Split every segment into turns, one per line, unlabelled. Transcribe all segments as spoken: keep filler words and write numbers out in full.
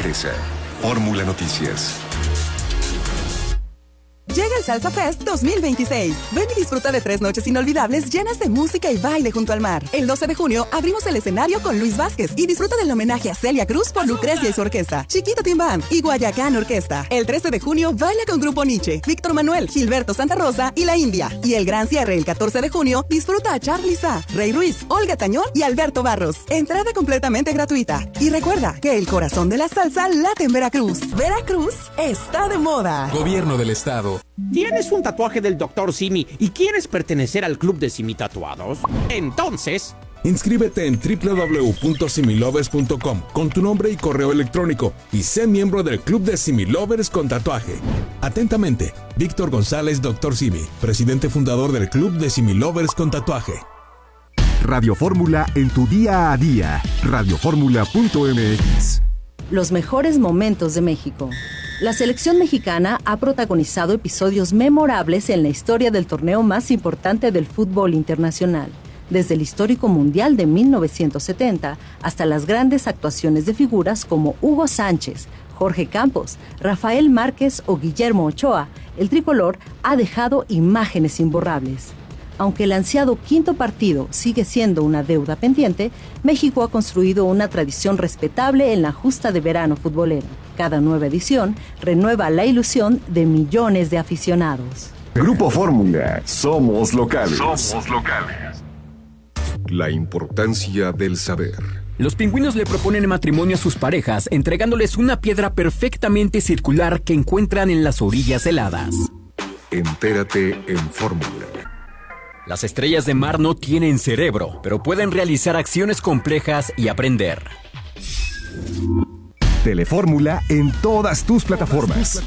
certeza. Fórmula Noticias.
Llega el Salsa Fest dos mil veintiséis. Ven y disfruta de tres noches inolvidables llenas de música y baile junto al mar. El doce de junio abrimos el escenario con Luis Vázquez y disfruta del homenaje a Celia Cruz por Lucrecia y su orquesta, Chiquito Team Band y Guayacán Orquesta. El trece de junio baila con Grupo Nietzsche, Víctor Manuel, Gilberto Santa Rosa y La India. Y el gran cierre el catorce de junio disfruta a Charly Sa, Rey Ruiz, Olga Tañón y Alberto Barros. Entrada completamente gratuita. Y recuerda que el corazón de la salsa late en Veracruz. Veracruz está de moda.
Gobierno del Estado.
¿Tienes un tatuaje del doctor Simi y quieres pertenecer al club de Simi Tatuados? Entonces,
inscríbete en doble u doble u doble u punto similovers punto com con tu nombre y correo electrónico y sé miembro del club de Simi Lovers con tatuaje. Atentamente, Víctor González, doctor Simi, presidente fundador del club de Simi Lovers con tatuaje.
Radio Fórmula en tu día a día. radio fórmula punto eme equis.
Los mejores momentos de México. La selección mexicana ha protagonizado episodios memorables en la historia del torneo más importante del fútbol internacional, desde el histórico Mundial de mil novecientos setenta hasta las grandes actuaciones de figuras como Hugo Sánchez, Jorge Campos, Rafael Márquez o Guillermo Ochoa. El tricolor ha dejado imágenes imborrables. Aunque el ansiado quinto partido sigue siendo una deuda pendiente, México ha construido una tradición respetable en la justa de verano futbolera. Cada nueva edición renueva la ilusión de millones de aficionados.
Grupo Fórmula, somos locales.
Somos locales. La importancia del saber.
Los pingüinos le proponen matrimonio a sus parejas, entregándoles una piedra perfectamente circular que encuentran en las orillas heladas.
Entérate en Fórmula.
Las estrellas de mar no tienen cerebro, pero pueden realizar acciones complejas y aprender.
Telefórmula en todas tus plataformas.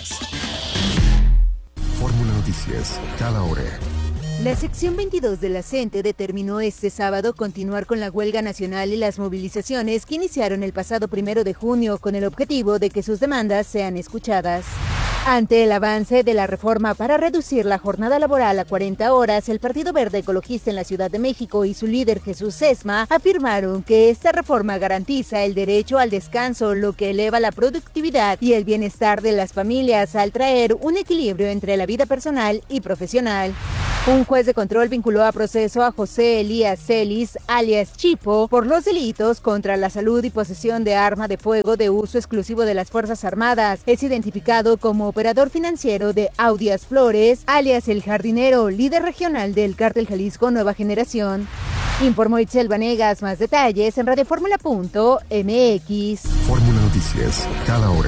Fórmula Noticias, cada hora.
La sección veintidós de la CENTE determinó este sábado continuar con la huelga nacional y las movilizaciones que iniciaron el pasado primero de junio con el objetivo de que sus demandas sean escuchadas. Ante el avance de la reforma para reducir la jornada laboral a cuarenta horas, el Partido Verde Ecologista en la Ciudad de México y su líder Jesús Sesma afirmaron que esta reforma garantiza el derecho al descanso, lo que eleva la productividad y el bienestar de las familias al traer un equilibrio entre la vida personal y profesional. Un juez de control vinculó a proceso a José Elías Celis, alias Chipo, por los delitos contra la salud y posesión de arma de fuego de uso exclusivo de las Fuerzas Armadas. Es identificado como operador financiero de Audias Flores, alias El Jardinero, líder regional del Cártel Jalisco Nueva Generación. Informó Itzel Vanegas. Más detalles en radio fórmula punto eme equis.
Fórmula Noticias, cada hora.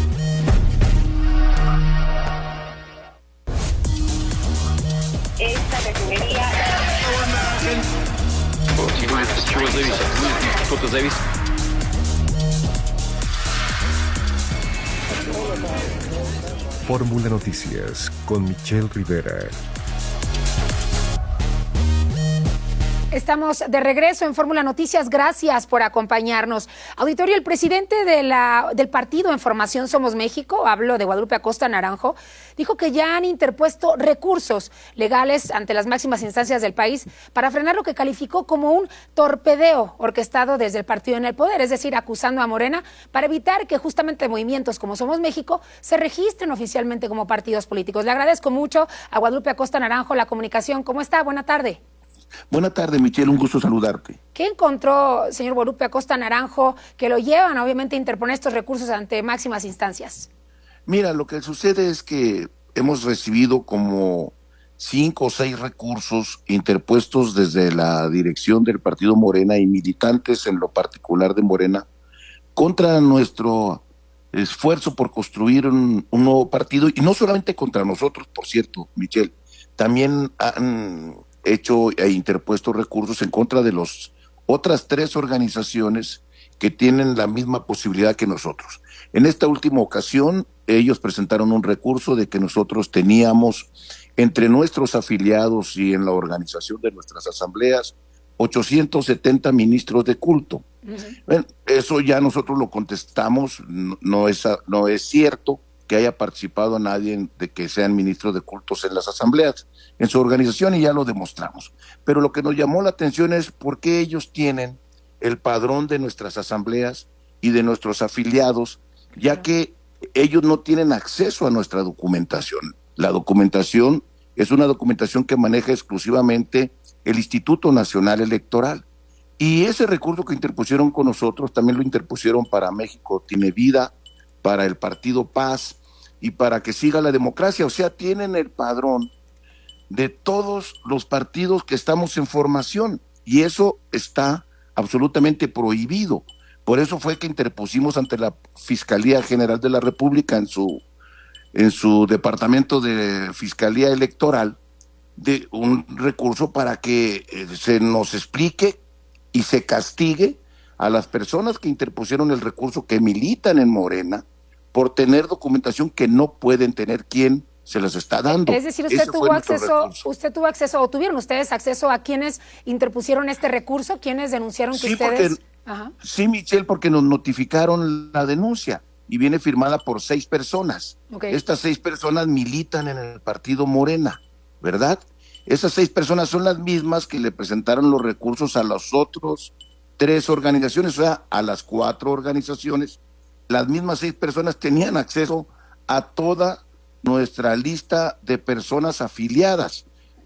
Esta refinería...
Fórmula Noticias con Michelle Rivera.
Estamos de regreso en Fórmula Noticias. Gracias por acompañarnos. Auditorio, el presidente de la, del partido en formación Somos México, hablo de Guadalupe Acosta Naranjo, dijo que ya han interpuesto recursos legales ante las máximas instancias del país para frenar lo que calificó como un torpedeo orquestado desde el partido en el poder, es decir, acusando a Morena para evitar que justamente movimientos como Somos México se registren oficialmente como partidos políticos. Le agradezco mucho a Guadalupe Acosta Naranjo la comunicación. ¿Cómo está? Buena tarde.
Buenas tardes, Michelle, un gusto saludarte.
¿Qué encontró, señor Guadalupe Acosta Naranjo, que lo llevan, obviamente, a interponer estos recursos ante máximas instancias?
Mira, lo que sucede es que hemos recibido como cinco o seis recursos interpuestos desde la dirección del partido Morena y militantes en lo particular de Morena contra nuestro esfuerzo por construir un, un nuevo partido, y no solamente contra nosotros, por cierto, Michelle, también han hecho e interpuesto recursos en contra de las otras tres organizaciones que tienen la misma posibilidad que nosotros. En esta última ocasión, ellos presentaron un recurso de que nosotros teníamos entre nuestros afiliados y en la organización de nuestras asambleas ochocientos setenta ministros de culto. Uh-huh. Bueno, eso ya nosotros lo contestamos, no, no, es, no es cierto que haya participado nadie de que sean ministros de cultos en las asambleas, en su organización, y ya lo demostramos. Pero lo que nos llamó la atención es por qué ellos tienen el padrón de nuestras asambleas y de nuestros afiliados, ya que ellos no tienen acceso a nuestra documentación. La documentación es una documentación que maneja exclusivamente el Instituto Nacional Electoral. Y ese recurso que interpusieron con nosotros también lo interpusieron para México Tiene Vida, para el Partido Paz y para que siga la democracia. O sea, tienen el padrón de todos los partidos que estamos en formación y eso está absolutamente prohibido. Por eso fue que interpusimos ante la Fiscalía General de la República en su, en su departamento de Fiscalía Electoral de un recurso para que eh, se nos explique y se castigue a las personas que interpusieron el recurso, que militan en Morena, por tener documentación que no pueden tener quien se las está dando.
Es decir, usted
Ese
tuvo acceso, usted tuvo acceso, o tuvieron ustedes acceso a quienes interpusieron este recurso, quienes denunciaron que
sí,
ustedes...
Porque,
Ajá.
Sí, Michelle, porque nos notificaron la denuncia y viene firmada por seis personas.
Okay.
Estas seis personas militan en el partido Morena, ¿verdad? Esas seis personas son las mismas que le presentaron los recursos a las otras tres organizaciones, o sea, a las cuatro organizaciones. Las mismas seis personas tenían acceso a toda nuestra lista de personas afiliadas.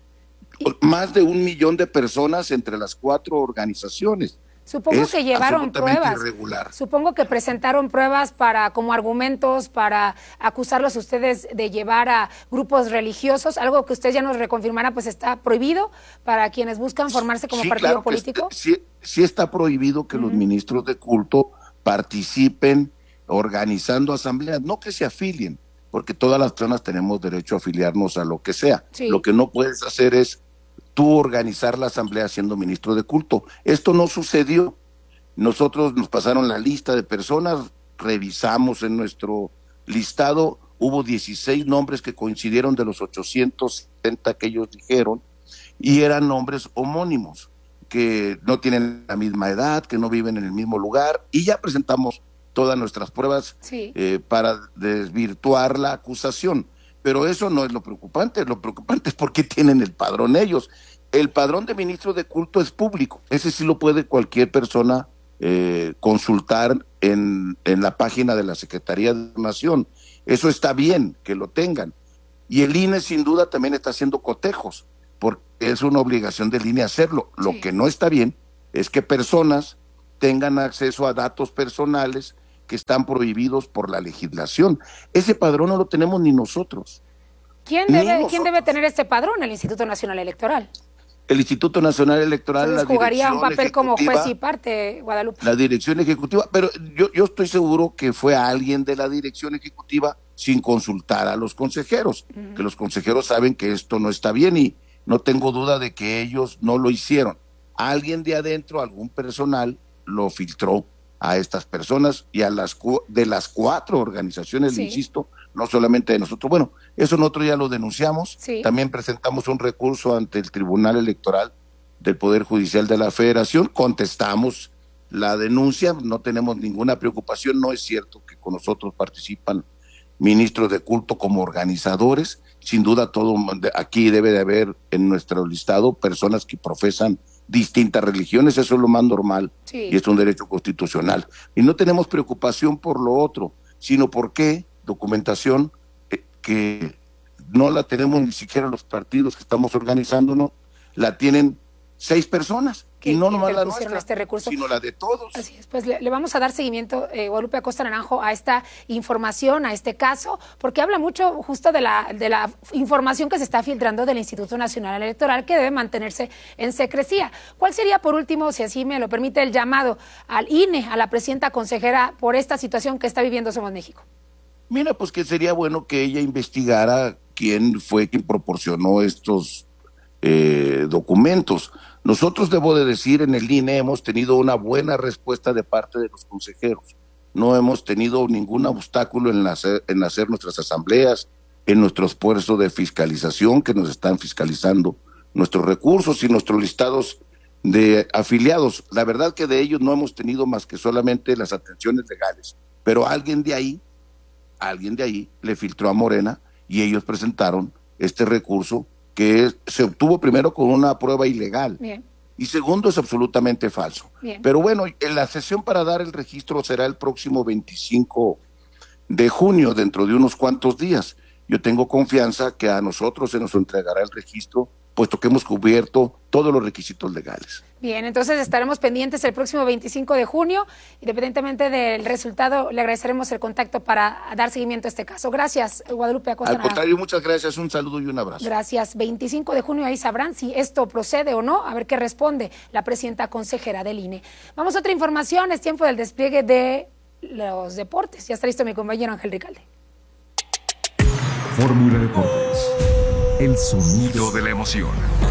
Más de un millón de personas entre las cuatro organizaciones.
Supongo
es
que llevaron pruebas.
Irregular.
Supongo que presentaron pruebas para como argumentos para acusarlos ustedes de llevar a grupos religiosos, algo que usted ya nos reconfirmara, pues está prohibido para quienes buscan formarse como
sí,
partido
claro
político.
Que sí, sí está prohibido que uh-huh. los ministros de culto participen organizando asambleas, no que se afilien, porque todas las personas tenemos derecho a afiliarnos a lo que sea. Sí. Lo que no puedes hacer es tú organizar la asamblea siendo ministro de culto. Esto no sucedió. Nosotros nos pasaron la lista de personas, revisamos en nuestro listado, hubo dieciséis nombres que coincidieron de los ochocientos setenta que ellos dijeron, y eran nombres homónimos, que no tienen la misma edad, que no viven en el mismo lugar, y ya presentamos todas nuestras pruebas sí. eh, para desvirtuar la acusación. Pero eso no es lo preocupante, lo preocupante es porque tienen el padrón ellos. El padrón de ministros de culto es público, ese sí lo puede cualquier persona eh, consultar en, en la página de la Secretaría de Nación. Eso está bien que lo tengan. Y el I N E sin duda también está haciendo cotejos, porque es una obligación del I N E hacerlo. Sí. Lo que no está bien es que personas tengan acceso a datos personales que están prohibidos por la legislación. Ese padrón no lo tenemos ni nosotros.
¿Quién debe, nosotros. ¿quién debe tener este padrón? El Instituto Nacional Electoral.
El Instituto Nacional Electoral.
Entonces
la
jugaría un papel como juez y parte, Guadalupe.
La dirección ejecutiva, pero yo, yo estoy seguro que fue alguien de la dirección ejecutiva sin consultar a los consejeros, uh-huh. que los consejeros saben que esto no está bien y no tengo duda de que ellos no lo hicieron. Alguien de adentro, algún personal, lo filtró a estas personas y a las de las cuatro organizaciones, sí. le insisto, no solamente de nosotros. Bueno, eso nosotros ya lo denunciamos, sí. también presentamos un recurso ante el Tribunal Electoral del Poder Judicial de la Federación, contestamos la denuncia, no tenemos ninguna preocupación, no es cierto que con nosotros participan ministros de culto como organizadores, sin duda todo aquí debe de haber en nuestro listado personas que profesan distintas religiones, eso es lo más normal sí. y es un derecho constitucional. Y no tenemos preocupación por lo otro, sino porque documentación eh, que no la tenemos ni siquiera los partidos que estamos organizándonos, la tienen seis personas. Y no nomás la nuestra,
este recurso.
sino la de todos.
Así es, pues le, le vamos a dar seguimiento, eh, Guadalupe Acosta Naranjo, a esta información, a este caso, porque habla mucho justo de la, de la información que se está filtrando del Instituto Nacional Electoral, que debe mantenerse en secrecía. ¿Cuál sería, por último, si así me lo permite, el llamado al I N E, a la presidenta consejera, por esta situación que está viviendo Somos México?
Mira, pues que sería bueno que ella investigara quién fue quien proporcionó estos eh, documentos. Nosotros, debo de decir, en el I N E hemos tenido una buena respuesta de parte de los consejeros. No hemos tenido ningún obstáculo en hacer, en hacer nuestras asambleas, en nuestro esfuerzo de fiscalización, que nos están fiscalizando nuestros recursos y nuestros listados de afiliados. La verdad que de ellos no hemos tenido más que solamente las atenciones legales. Pero alguien de ahí, alguien de ahí le filtró a Morena y ellos presentaron este recurso que se obtuvo primero con una prueba ilegal.
Bien.
y segundo, es absolutamente falso.
Bien.
Pero bueno, la sesión para dar el registro será el próximo veinticinco de junio, dentro de unos cuantos días. Yo tengo confianza que a nosotros se nos entregará el registro, puesto que hemos cubierto todos los requisitos legales.
Bien, entonces estaremos pendientes el próximo veinticinco de junio. Independientemente del resultado, le agradeceremos el contacto para dar seguimiento a este caso. Gracias, Guadalupe Acosta.
Al contrario, muchas gracias, un saludo y un abrazo.
Gracias. veinticinco de junio, ahí sabrán si esto procede o no, a ver qué responde la presidenta consejera del I N E. Vamos a otra información, es tiempo del despliegue de los deportes. Ya está listo mi compañero Ángel Ricalde.
Fórmula Deportes, el sonido de la emoción.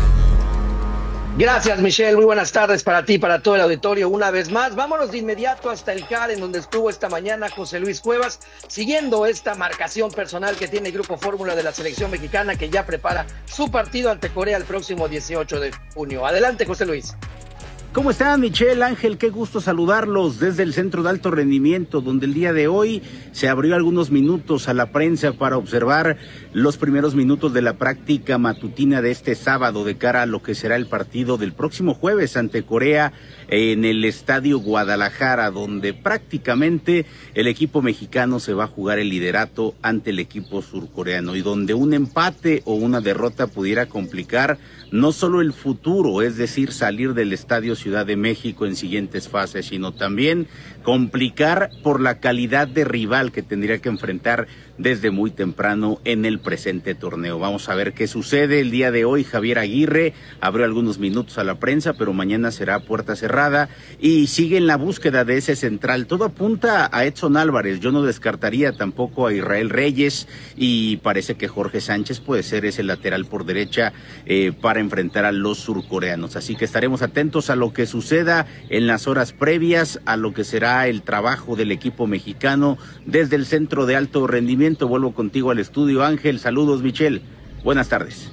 Gracias, Michelle. Muy buenas tardes para ti, para todo el auditorio. Una vez más, vámonos de inmediato hasta el C A R, en donde estuvo esta mañana José Luis Cuevas, siguiendo esta marcación personal que tiene el Grupo Fórmula de la selección mexicana, que ya prepara su partido ante Corea el próximo dieciocho de junio. Adelante, José Luis.
¿Cómo están, Michelle, Ángel? Qué gusto saludarlos desde el Centro de Alto Rendimiento, donde el día de hoy se abrió algunos minutos a la prensa para observar los primeros minutos de la práctica matutina de este sábado de cara a lo que será el partido del próximo jueves ante Corea en el Estadio Guadalajara, donde prácticamente el equipo mexicano se va a jugar el liderato ante el equipo surcoreano y donde un empate o una derrota pudiera complicar no solo el futuro, es decir, salir del Estadio Ciudad de México en siguientes fases, sino también complicar por la calidad de rival que tendría que enfrentar desde muy temprano en el presente torneo. Vamos a ver qué sucede el día de hoy. Javier Aguirre abrió algunos minutos a la prensa, pero mañana será puerta cerrada y sigue en la búsqueda de ese central. Todo apunta a Edson Álvarez. Yo no descartaría tampoco a Israel Reyes y parece que Jorge Sánchez puede ser ese lateral por derecha eh, para enfrentar a los surcoreanos. Así que estaremos atentos a lo que suceda en las horas previas a lo que será el trabajo del equipo mexicano desde el Centro de Alto Rendimiento. Vuelvo contigo al estudio, Ángel. Saludos, Michelle. Buenas tardes.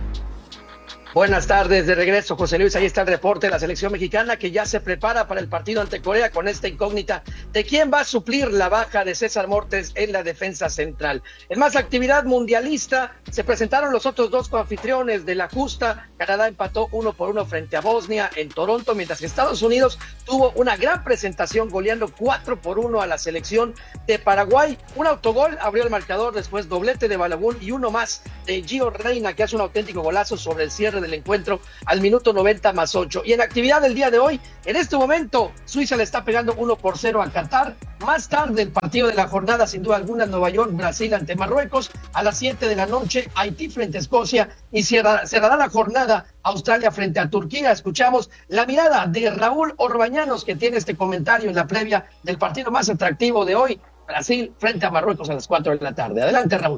Buenas tardes, de regreso, José Luis. Ahí está el reporte de la selección mexicana que ya se prepara para el partido ante Corea con esta incógnita de quién va a suplir la baja de César Montes en la defensa central. En más actividad mundialista, se presentaron los otros dos coanfitriones de la justa. Canadá empató uno por uno frente a Bosnia en Toronto, mientras que Estados Unidos tuvo una gran presentación goleando cuatro por uno a la selección de Paraguay. Un autogol abrió el marcador, después doblete de Balogun y uno más de Gio Reyna, que hace un auténtico golazo sobre el cierre del encuentro al minuto noventa más ocho. Y en actividad del día de hoy, en este momento, Suiza le está pegando uno por cero a Qatar. Más tarde, el partido de la jornada, sin duda alguna, Nueva York, Brasil ante Marruecos. A las siete de la noche, Haití frente a Escocia. Y cerrará, cerrará la jornada Australia frente a Turquía. Escuchamos la mirada de Raúl Orbañanos, que tiene este comentario en la previa del partido más atractivo de hoy, Brasil frente a Marruecos a las cuatro de la tarde. Adelante, Raúl.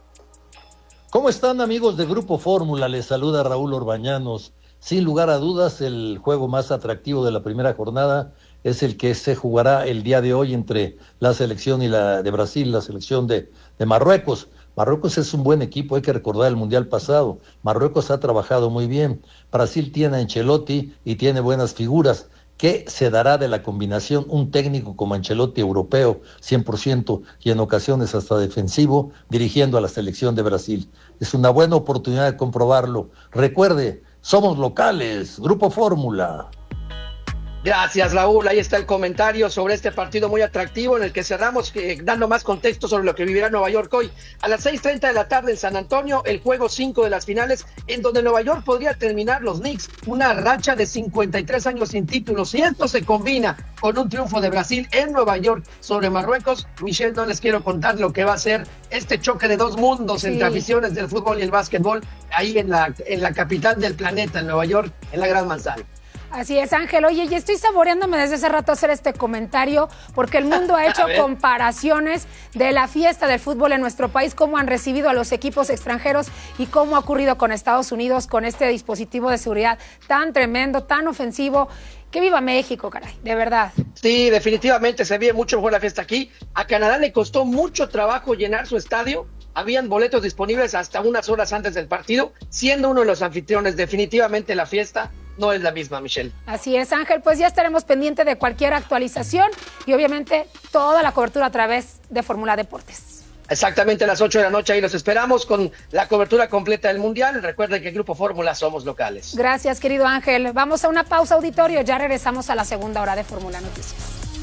¿Cómo están, amigos de Grupo Fórmula? Les saluda Raúl Orbañanos. Sin lugar a dudas, el juego más atractivo de la primera jornada es el que se jugará el día de hoy entre la selección y la de Brasil, la selección de, de Marruecos. Marruecos es un buen equipo, hay que recordar el Mundial pasado. Marruecos ha trabajado muy bien. Brasil tiene a Ancelotti y tiene buenas figuras. ¿Qué se dará de la combinación? Un técnico como Ancelotti, europeo, cien por ciento, y en ocasiones hasta defensivo, dirigiendo a la selección de Brasil. Es una buena oportunidad de comprobarlo. Recuerde, somos locales, Grupo Fórmula.
Gracias, Raúl. Ahí está el comentario sobre este partido muy atractivo en el que cerramos eh, dando más contexto sobre lo que vivirá Nueva York hoy. A las seis treinta de la tarde en San Antonio, el juego cinco de las finales, en donde Nueva York podría terminar los Knicks una racha de cincuenta y tres años sin títulos. Si esto se combina con un triunfo de Brasil en Nueva York sobre Marruecos, Michelle, no les quiero contar lo que va a ser este choque de dos mundos sí. entre aficiones del fútbol y el básquetbol, ahí en la, en la capital del planeta, en Nueva York, en la Gran Manzana.
Así es, Ángel. Oye, y estoy saboreándome desde hace rato hacer este comentario porque el mundo ha hecho comparaciones de la fiesta del fútbol en nuestro país, cómo han recibido a los equipos extranjeros y cómo ha ocurrido con Estados Unidos con este dispositivo de seguridad tan tremendo, tan ofensivo. ¡Que viva México, caray! De verdad.
Sí, definitivamente se vive mucho mejor la fiesta aquí. A Canadá le costó mucho trabajo llenar su estadio. Habían boletos disponibles hasta unas horas antes del partido, siendo uno de los anfitriones. Definitivamente la fiesta no es la misma, Michelle.
Así es, Ángel, pues ya estaremos pendientes de cualquier actualización y obviamente toda la cobertura a través de Fórmula Deportes.
Exactamente a las ocho de la noche, ahí los esperamos con la cobertura completa del Mundial. Recuerden que Grupo Fórmula somos locales.
Gracias, querido Ángel. Vamos a una pausa, auditorio. Ya regresamos a la segunda hora de Fórmula Noticias.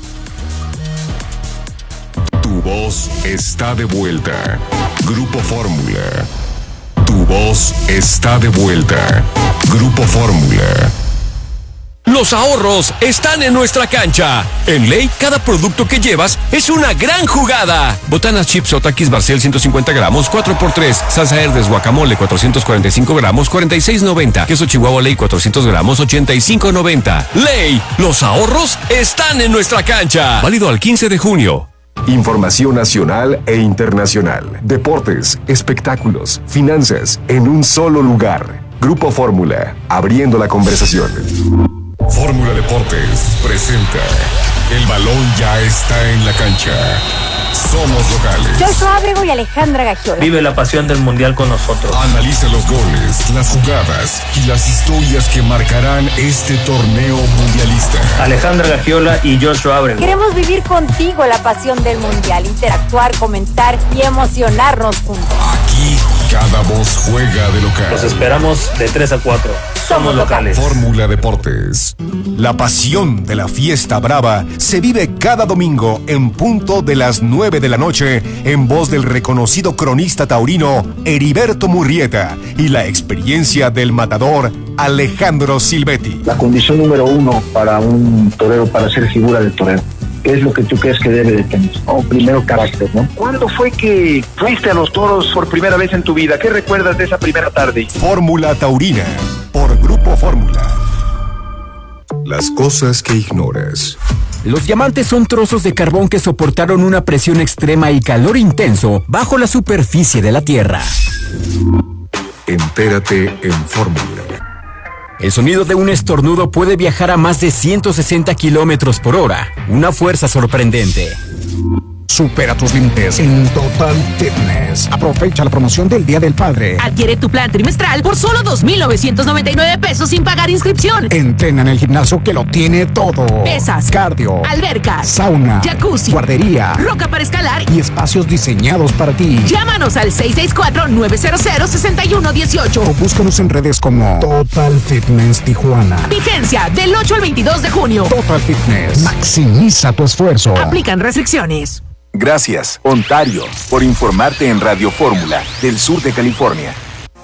Tu voz está de vuelta. Grupo Fórmula. Tu voz está de vuelta. Grupo Fórmula.
Los ahorros están en nuestra cancha. En Ley, cada producto que llevas es una gran jugada. Botanas chips o Takis Barcel ciento cincuenta gramos, cuatro por tres. Salsa Herdes guacamole cuatrocientos cuarenta y cinco gramos, cuarenta y seis noventa. Queso Chihuahua Ley cuatrocientos gramos, ochenta y cinco noventa. Ley, los ahorros están en nuestra cancha. Válido al quince de junio.
Información nacional e internacional. Deportes, espectáculos, finanzas, en un solo lugar. Grupo Fórmula, abriendo la conversación. Fórmula Deportes presenta El balón ya está en la cancha. Somos locales.
Joshua Ábrego y Alejandra Gagiola.
Vive la pasión del Mundial con nosotros.
Analiza los goles, las jugadas y las historias que marcarán este torneo mundialista.
Alejandra Gagiola y Joshua Ábrego.
Queremos vivir contigo la pasión del Mundial, interactuar, comentar y emocionarnos juntos.
Aquí cada voz juega de local.
Los esperamos de tres a cuatro. Somos locales.
Fórmula Deportes.
La pasión de la fiesta brava se vive cada domingo en punto de las nueve de la noche en voz del reconocido cronista taurino Heriberto Murrieta y la experiencia del matador Alejandro Silvetti.
La condición número uno para un torero, para ser figura del torero, ¿qué es lo que tú crees que debe de tener? Oh, primero, carácter, ¿no?
¿Cuándo fue que fuiste a los toros por primera vez en tu vida? ¿Qué recuerdas de esa primera tarde?
Fórmula Taurina, por Grupo Fórmula.
Las cosas que ignoras.
Los diamantes son trozos de carbón que soportaron una presión extrema y calor intenso bajo la superficie de la Tierra.
Entérate en Fórmula.
El sonido de un estornudo puede viajar a más de ciento sesenta kilómetros por hora, una fuerza sorprendente.
Supera tus límites en Total Fitness. Aprovecha la promoción del Día del Padre.
Adquiere tu plan trimestral por solo dos mil novecientos noventa y nueve pesos sin pagar inscripción.
Entrena en el gimnasio que lo tiene todo.
Pesas,
cardio,
albercas,
sauna,
jacuzzi,
guardería,
roca para escalar
y espacios diseñados para ti.
Llámanos al seis seis cuatro, nueve cero cero, seis uno uno ocho
o búscanos en redes como Total Fitness Tijuana.
Vigencia del ocho al veintidós de junio.
Total Fitness. Maximiza tu esfuerzo.
Aplican restricciones.
Gracias, Ontario, por informarte en Radio Fórmula del sur de California.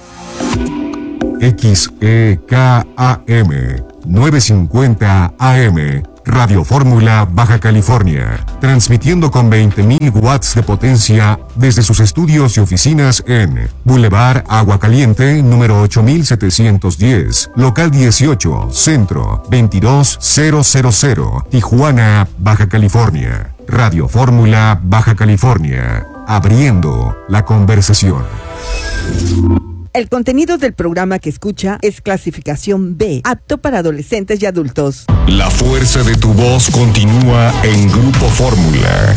X E K A M novecientos cincuenta A M Radio Fórmula Baja California, transmitiendo con veinte mil watts de potencia desde sus estudios y oficinas en Boulevard Agua Caliente, número ocho mil setecientos diez, local dieciocho, centro veintidós mil, Tijuana, Baja California. Radio Fórmula Baja California, abriendo la conversación.
El contenido del programa que escucha es clasificación B, apto para adolescentes y adultos.
La fuerza de tu voz continúa en Grupo Fórmula.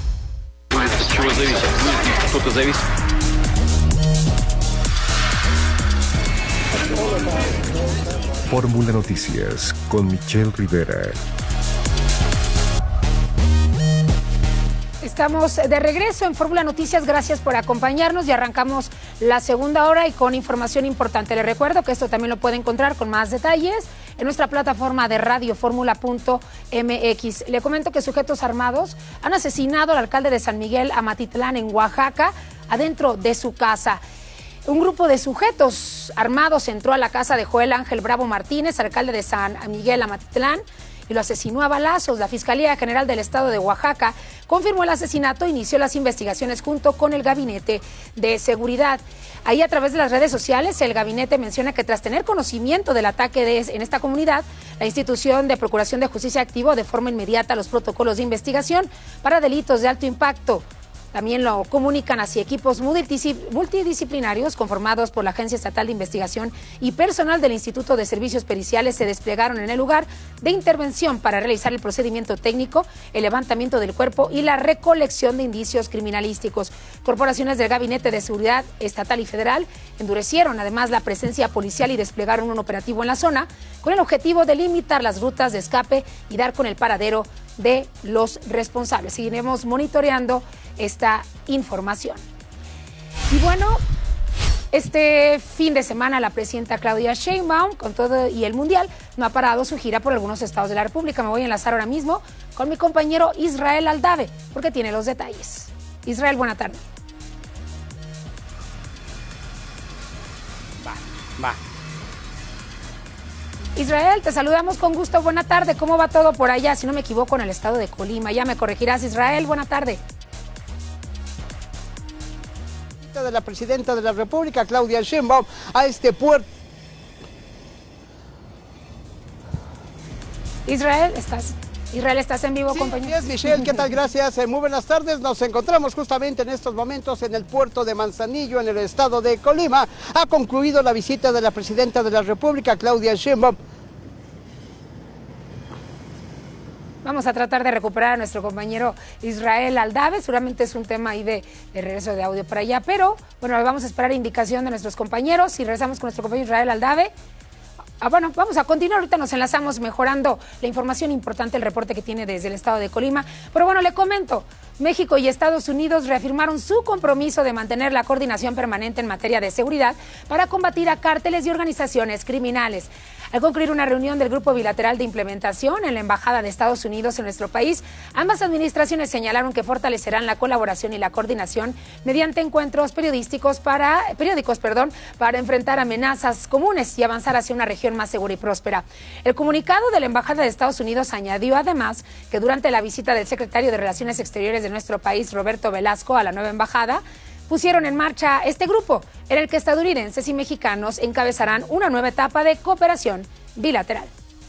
Fórmula Noticias con Michelle Rivera.
Estamos de regreso en Fórmula Noticias, gracias por acompañarnos y arrancamos la segunda hora y con información importante. Les recuerdo que esto también lo puede encontrar con más detalles en nuestra plataforma de radio fórmula punto m x. Le comento que sujetos armados han asesinado al alcalde de San Miguel Amatitlán en Oaxaca adentro de su casa. Un grupo de sujetos armados entró a la casa de Joel Ángel Bravo Martínez, alcalde de San Miguel Amatitlán, y lo asesinó a balazos. La Fiscalía General del Estado de Oaxaca confirmó el asesinato e inició las investigaciones junto con el Gabinete de Seguridad. Ahí, a través de las redes sociales, el gabinete menciona que tras tener conocimiento del ataque de, en esta comunidad, la institución de Procuración de Justicia activó de forma inmediata los protocolos de investigación para delitos de alto impacto. También lo comunican así equipos multidisciplinarios conformados por la Agencia Estatal de Investigación y personal del Instituto de Servicios Periciales se desplegaron en el lugar de intervención para realizar el procedimiento técnico, el levantamiento del cuerpo y la recolección de indicios criminalísticos. Corporaciones del Gabinete de Seguridad Estatal y Federal endurecieron además la presencia policial y desplegaron un operativo en la zona con el objetivo de limitar las rutas de escape y dar con el paradero de los responsables. Seguiremos monitoreando esta información. Y bueno, este fin de semana la presidenta Claudia Sheinbaum, con todo y el Mundial, no ha parado su gira por algunos estados de la República. Me voy a enlazar ahora mismo con mi compañero Israel Aldave, porque tiene los detalles. Israel, buena tarde.
Va, va.
Israel, te saludamos con gusto. Buena tarde. ¿Cómo va todo por allá? Si no me equivoco, en el estado de Colima. Ya me corregirás, Israel. Buena tarde.
De la presidenta de la República, Claudia Sheinbaum, a este puerto.
Israel, estás, Israel, estás en vivo,
sí,
compañero.
Sí, es Michelle, ¿qué tal? Gracias. Eh, muy buenas tardes. Nos encontramos justamente en estos momentos en el puerto de Manzanillo, en el estado de Colima. Ha concluido la visita de la presidenta de la República, Claudia Sheinbaum.
Vamos a tratar de recuperar a nuestro compañero Israel Aldave. Seguramente es un tema ahí de, de regreso de audio para allá, pero bueno, vamos a esperar indicación de nuestros compañeros y regresamos con nuestro compañero Israel Aldave. Ah, bueno, vamos a continuar. Ahorita nos enlazamos mejorando la información importante, el reporte que tiene desde el estado de Colima. Pero bueno, le comento, México y Estados Unidos reafirmaron su compromiso de mantener la coordinación permanente en materia de seguridad para combatir a cárteles y organizaciones criminales. Al concluir una reunión del Grupo Bilateral de Implementación en la Embajada de Estados Unidos en nuestro país, ambas administraciones señalaron que fortalecerán la colaboración y la coordinación mediante encuentros periodísticos para, periódicos perdón, para enfrentar amenazas comunes y avanzar hacia una región más segura y próspera. El comunicado de la Embajada de Estados Unidos añadió además que durante la visita del secretario de Relaciones Exteriores de nuestro país, Roberto Velasco, a la nueva embajada, pusieron en marcha este grupo, en el que estadounidenses y mexicanos encabezarán una nueva etapa de cooperación bilateral.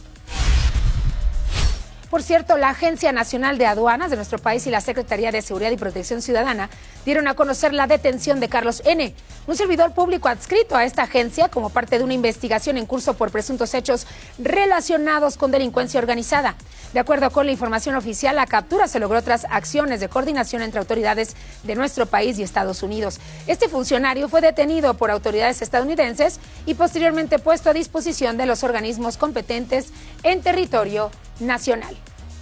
Por cierto, la Agencia Nacional de Aduanas de nuestro país y la Secretaría de Seguridad y Protección Ciudadana dieron a conocer la detención de Carlos N., un servidor público adscrito a esta agencia como parte de una investigación en curso por presuntos hechos relacionados con delincuencia organizada. De acuerdo con la información oficial, la captura se logró tras acciones de coordinación entre autoridades de nuestro país y Estados Unidos. Este funcionario fue detenido por autoridades estadounidenses y posteriormente puesto a disposición de los organismos competentes en territorio nacional.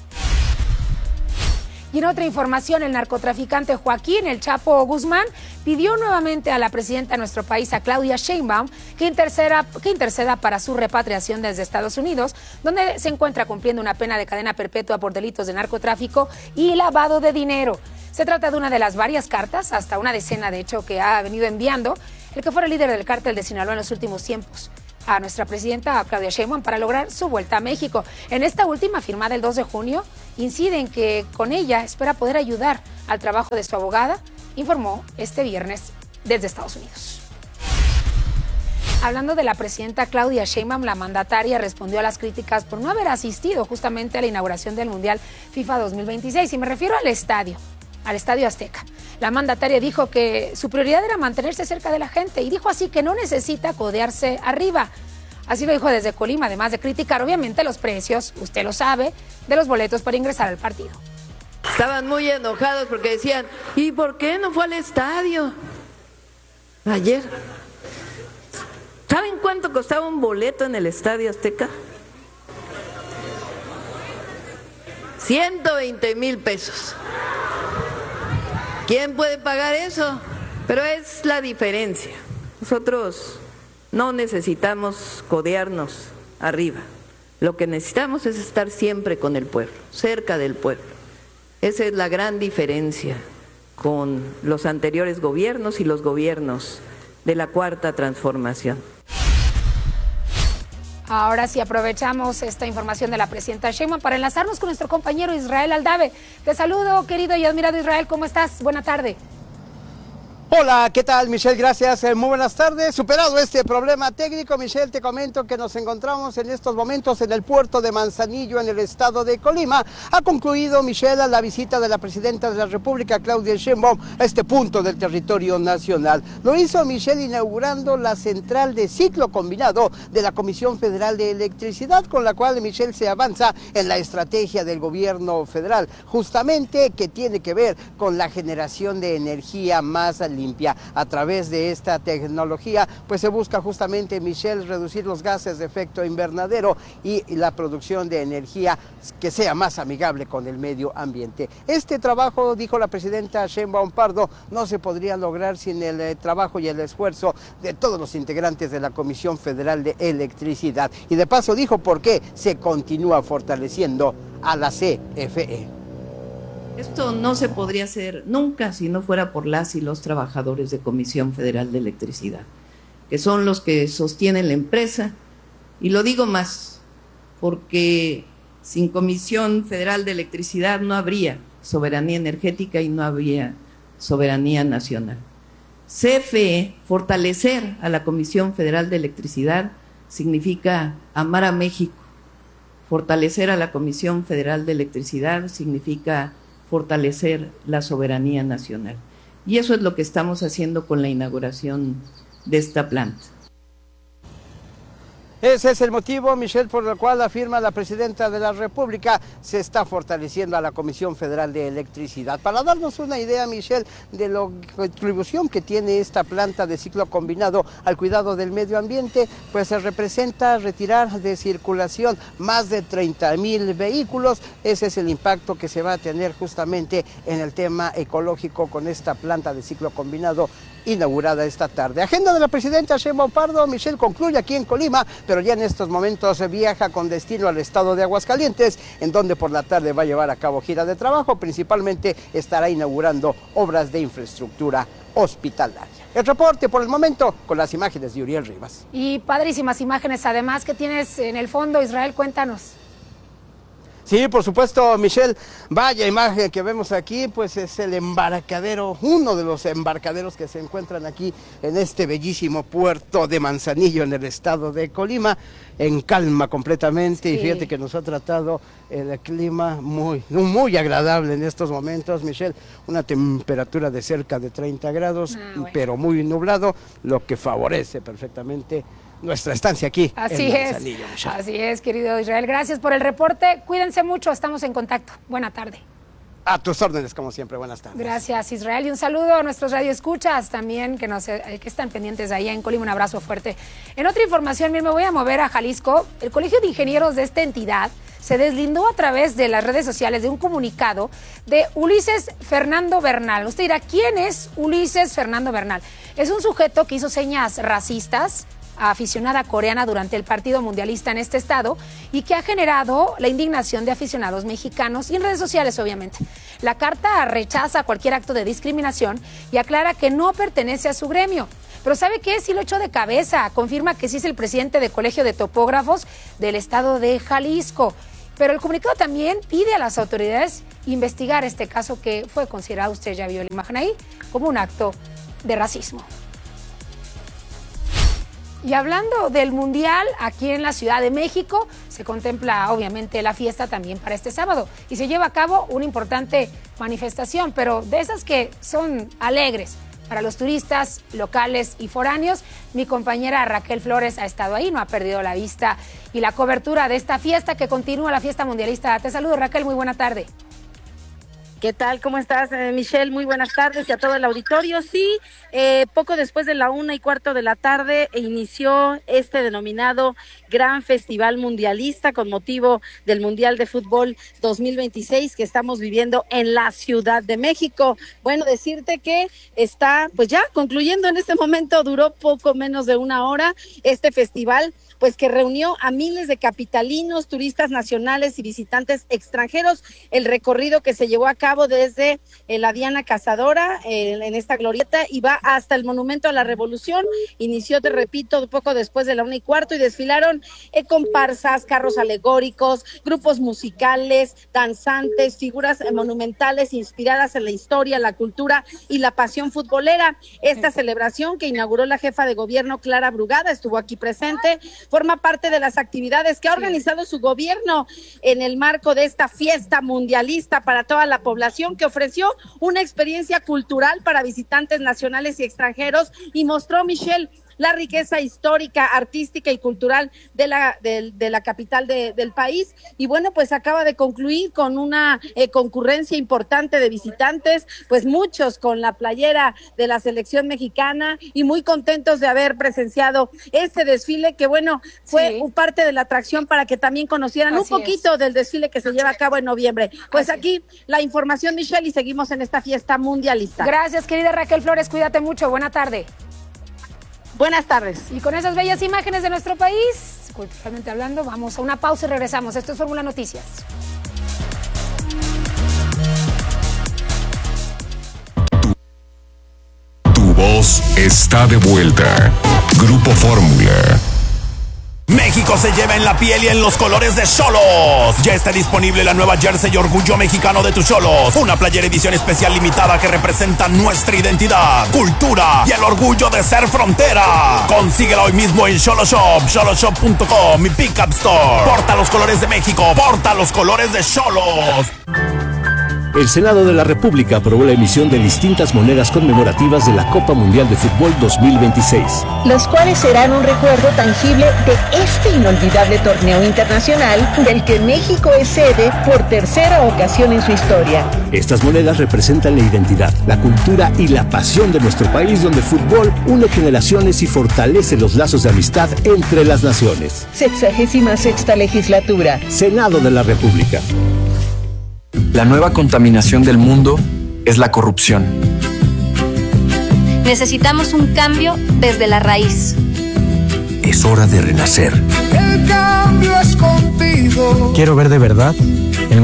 Y en otra información, el narcotraficante Joaquín El Chapo Guzmán pidió nuevamente a la presidenta de nuestro país, a Claudia Sheinbaum, que interceda, que interceda para su repatriación desde Estados Unidos, donde se encuentra cumpliendo una pena de cadena perpetua por delitos de narcotráfico y lavado de dinero. Se trata de una de las varias cartas, hasta una decena de hecho, que ha venido enviando el que fuera líder del cártel de Sinaloa en los últimos tiempos a nuestra presidenta, a Claudia Sheinbaum, para lograr su vuelta a México. En esta última, firmada el dos de junio, incide en que con ella espera poder ayudar al trabajo de su abogada, informó este viernes desde Estados Unidos. Hablando de la presidenta Claudia Sheinbaum, la mandataria respondió a las críticas por no haber asistido justamente a la inauguración del Mundial FIFA dos mil veintiséis, y me refiero al estadio, al Estadio Azteca. La mandataria dijo que su prioridad era mantenerse cerca de la gente y dijo así que no necesita codearse arriba. Así lo dijo desde Colima, además de criticar obviamente los precios, usted lo sabe, de los boletos para ingresar al partido.
Estaban muy enojados porque decían, ¿y por qué no fue al estadio ayer? ¿Saben cuánto costaba un boleto en el Estadio Azteca? ciento veinte mil pesos. ¿Quién puede pagar eso? Pero es la diferencia. Nosotros no necesitamos codearnos arriba. Lo que necesitamos es estar siempre con el pueblo, cerca del pueblo. Esa es la gran diferencia con los anteriores gobiernos y los gobiernos de la Cuarta Transformación.
Ahora sí aprovechamos esta información de la presidenta Sheinbaum para enlazarnos con nuestro compañero Israel Aldave. Te saludo, querido y admirado Israel, ¿cómo estás? Buena tarde.
Hola, ¿qué tal, Michelle? Gracias, eh, muy buenas tardes. Superado este problema técnico, Michelle, te comento que nos encontramos en estos momentos en el puerto de Manzanillo, en el estado de Colima. Ha concluido, Michelle, la visita de la presidenta de la República, Claudia Sheinbaum, a este punto del territorio nacional. Lo hizo, Michelle, inaugurando la central de ciclo combinado de la Comisión Federal de Electricidad, con la cual, Michelle, se avanza en la estrategia del gobierno federal, justamente que tiene que ver con la generación de energía más limpia limpia. A través de esta tecnología, pues se busca justamente, Michelle, reducir los gases de efecto invernadero y la producción de energía que sea más amigable con el medio ambiente. Este trabajo, dijo la presidenta Sheinbaum Pardo, no se podría lograr sin el eh, trabajo y el esfuerzo de todos los integrantes de la Comisión Federal de Electricidad. Y de paso dijo por qué se continúa fortaleciendo a la C F E.
Esto no se podría hacer nunca si no fuera por las y los trabajadores de Comisión Federal de Electricidad, que son los que sostienen la empresa. Y lo digo más, porque sin Comisión Federal de Electricidad no habría soberanía energética y no habría soberanía nacional. C F E, fortalecer a la Comisión Federal de Electricidad, significa amar a México. Fortalecer a la Comisión Federal de Electricidad significa fortalecer la soberanía nacional. Y eso es lo que estamos haciendo con la inauguración de esta planta.
Ese es el motivo, Michelle, por el cual afirma la presidenta de la República se está fortaleciendo a la Comisión Federal de Electricidad. Para darnos una idea, Michelle, de la contribución que tiene esta planta de ciclo combinado al cuidado del medio ambiente, pues se representa retirar de circulación más de treinta mil vehículos. Ese es el impacto que se va a tener justamente en el tema ecológico con esta planta de ciclo combinado inaugurada esta tarde. Agenda de la presidenta Sheinbaum Pardo, Michelle, concluye aquí en Colima, pero ya en estos momentos viaja con destino al estado de Aguascalientes, en donde por la tarde va a llevar a cabo gira de trabajo. Principalmente estará inaugurando obras de infraestructura hospitalaria. El reporte por el momento con las imágenes de Uriel Rivas.
Y padrísimas imágenes además que tienes en el fondo, Israel, cuéntanos.
Sí, por supuesto, Michelle, vaya imagen que vemos aquí, pues es el embarcadero, uno de los embarcaderos que se encuentran aquí en este bellísimo puerto de Manzanillo en el estado de Colima, en calma completamente. Sí. Y fíjate que nos ha tratado el clima muy, muy agradable en estos momentos, Michelle, una temperatura de cerca de treinta grados, ah, bueno. pero muy nublado, lo que favorece perfectamente nuestra estancia aquí
así
en
es,
Manzanillo, Michelle.
Así es, querido Israel. Gracias por el reporte. Cuídense mucho, estamos en contacto. Buena tarde.
A tus órdenes, como siempre. Buenas tardes.
Gracias, Israel. Y un saludo a nuestros radioescuchas también, que, nos, que están pendientes allá en Colima. Un abrazo fuerte. En otra información, me voy a mover a Jalisco. El Colegio de Ingenieros de esta entidad se deslindó a través de las redes sociales de un comunicado de Ulises Fernando Bernal. Usted dirá, ¿quién es Ulises Fernando Bernal? Es un sujeto que hizo señas racistas a aficionada coreana durante el partido mundialista en este estado y que ha generado la indignación de aficionados mexicanos y en redes sociales, obviamente. La carta rechaza cualquier acto de discriminación y aclara que no pertenece a su gremio. Pero ¿sabe qué? Sí lo echó de cabeza. Confirma que sí es el presidente del Colegio de Topógrafos del estado de Jalisco. Pero el comunicado también pide a las autoridades investigar este caso que fue considerado, usted ya vio la imagen ahí, como un acto de racismo. Y hablando del Mundial, aquí en la Ciudad de México se contempla obviamente la fiesta también para este sábado y se lleva a cabo una importante manifestación, pero de esas que son alegres para los turistas locales y foráneos. Mi compañera Raquel Flores ha estado ahí, no ha perdido la vista y la cobertura de esta fiesta que continúa, la fiesta mundialista. Te saludo, Raquel, muy buena tarde.
¿Qué tal? ¿Cómo estás, eh, Michelle? Muy buenas tardes y a todo el auditorio. Sí, eh, poco después de la una y cuarto de la tarde inició este denominado Gran Festival Mundialista con motivo del Mundial de Fútbol dos mil veintiséis que estamos viviendo en la Ciudad de México. Bueno, decirte que está pues ya concluyendo en este momento, duró poco menos de una hora este festival, pues que reunió a miles de capitalinos, turistas nacionales y visitantes extranjeros. El recorrido que se llevó a cabo desde eh, la Diana Cazadora eh, en esta glorieta y va hasta el Monumento a la Revolución. Inició, te repito, poco después de la una y cuarto y desfilaron eh, comparsas, carros alegóricos, grupos musicales, danzantes, figuras eh, monumentales inspiradas en la historia, la cultura y la pasión futbolera. Esta celebración que inauguró la jefa de gobierno Clara Brugada, estuvo aquí presente, forma parte de las actividades que ha organizado su gobierno en el marco de esta fiesta mundialista para toda la población, que ofreció una experiencia cultural para visitantes nacionales y extranjeros y mostró, Michelle, la riqueza histórica, artística y cultural de la, de, de la capital de, del país. Y bueno, pues acaba de concluir con una eh, concurrencia importante de visitantes, pues muchos con la playera de la selección mexicana y muy contentos de haber presenciado este desfile que bueno, fue sí. parte de la atracción para que también conocieran Así un poquito es. del desfile que se lleva a cabo en noviembre. Pues Así aquí es. la información, Michelle, y seguimos en esta fiesta mundialista.
Gracias, querida Raquel Flores, cuídate mucho, buena tarde.
Buenas tardes.
Y con esas bellas imágenes de nuestro país, culturalmente hablando, vamos a una pausa y regresamos. Esto es Fórmula Noticias.
Tu voz está de vuelta. Grupo Fórmula.
México se lleva en la piel y en los colores de Xolos. Ya está disponible la nueva jersey Orgullo Mexicano de tus Xolos. Una playera edición especial limitada que representa nuestra identidad, cultura y el orgullo de ser frontera. Consíguela hoy mismo en Xolo Shop, xolo shop punto com y Pickup Store. Porta los colores de México, porta los colores de Xolos.
El Senado de la República aprobó la emisión de distintas monedas conmemorativas de la Copa Mundial de Fútbol dos mil veintiséis.
Los cuales serán un recuerdo tangible de este inolvidable torneo internacional del que México es sede por tercera ocasión en su historia.
Estas monedas representan la identidad, la cultura y la pasión de nuestro país, donde el fútbol une generaciones y fortalece los lazos de amistad entre las naciones.
Sexagésima sexta legislatura.
Senado de la República.
La nueva contaminación del mundo es la corrupción.
Necesitamos un cambio desde la raíz.
Es hora de renacer.
El cambio es contigo.
Quiero ver de verdad